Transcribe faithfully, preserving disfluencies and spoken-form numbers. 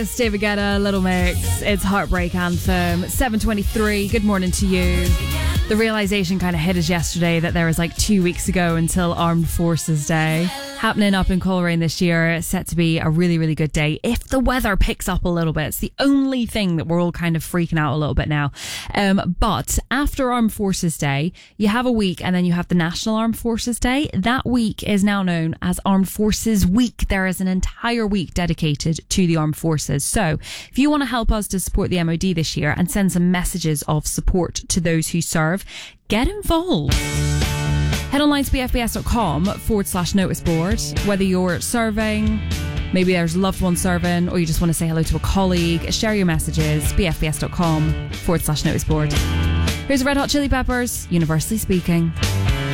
It's David Guetta, Little Mix. It's Heartbreak Anthem. seven twenty-three. Good morning to you. The realisation kind of hit us yesterday that there was like two weeks ago until Armed Forces Day. Happening up in Coleraine this year. It's set to be a really, really good day if the weather picks up a little bit. It's the only thing that we're all kind of freaking out a little bit now. Um, but after Armed Forces Day, you have a week and then you have the National Armed Forces Day. That week is now known as Armed Forces Week. There is an entire week dedicated to the Armed Forces. So if you want to help us to support the M O D this year and send some messages of support to those who serve, get involved. Head online to bfbs.com forward slash notice board. Whether you're serving, maybe there's a loved one serving, or you just want to say hello to a colleague, share your messages, bfbs.com forward slash notice board. Here's the Red Hot Chili Peppers, Universally Speaking.